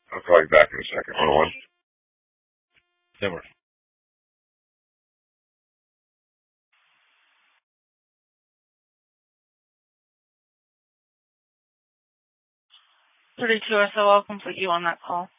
I'll call you back in a second. Hold on. Never. 32 or so, I'll complete you on that call.